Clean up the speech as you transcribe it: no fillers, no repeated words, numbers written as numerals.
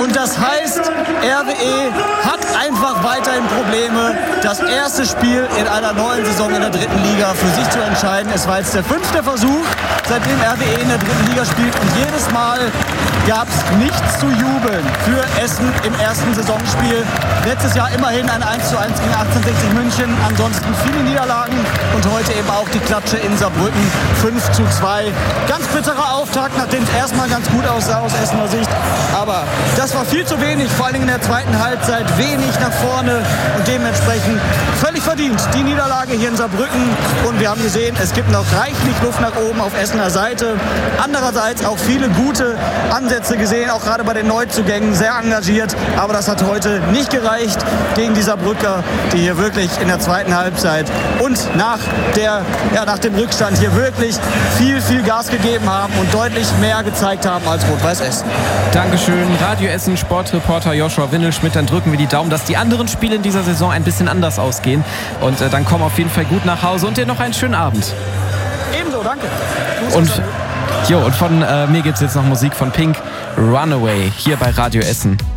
Und das heißt, RWE hat einfach weiterhin Probleme, das erste Spiel in einer neuen Saison in der dritten Liga für sich zu entscheiden. Es war jetzt der 5. Versuch, seitdem RWE in der dritten Liga spielt. Und jedes Mal gab es nichts zu jubeln für Essen im ersten Saisonspiel. Letztes Jahr immerhin ein 1:1 gegen 1860 München. Ansonsten viele Niederlagen und heute eben auch die Klatsche in Saarbrücken 5:2. Ganz bitterer Auftakt, nachdem es erstmal ganz gut aussah aus Essener Sicht. Aber das war viel zu wenig, vor allem in der zweiten Halbzeit wenig nach vorne und dementsprechend völlig verdient die Niederlage hier in Saarbrücken. Und wir haben gesehen, es gibt noch reichlich Luft nach oben auf Essener Seite. Andererseits auch viele gute Ansätze gesehen, auch gerade bei den Neuzugängen, sehr engagiert. Aber das hat heute nicht gereicht gegen die Saarbrücker, die hier wirklich in der zweiten Halbzeit und nach dem Rückstand hier wirklich viel Gas gegeben haben und deutlich mehr gezeigt haben als Rot-Weiß Essen. Dankeschön, Radio Essen Sportreporter Joshua Windelschmidt. Dann drücken wir die Daumen, dass die anderen Spiele in dieser Saison ein bisschen anders ausgehen. Und dann komm auf jeden Fall gut nach Hause und dir noch einen schönen Abend. Ebenso, danke. Und von mir gibt es jetzt noch Musik von Pink, Runaway, hier bei Radio Essen.